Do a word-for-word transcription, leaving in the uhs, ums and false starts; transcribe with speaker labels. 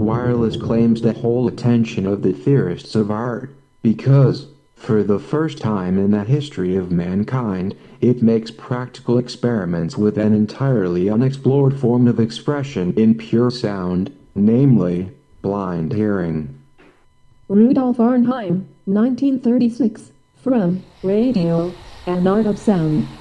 Speaker 1: Wireless claims the whole attention of the theorists of art, because, for the first time in the history of mankind, it makes practical experiments with an entirely unexplored form of expression in pure sound, namely, blind hearing.
Speaker 2: Rudolf Arnheim, nineteen thirty-six, from Radio and Art of Sound.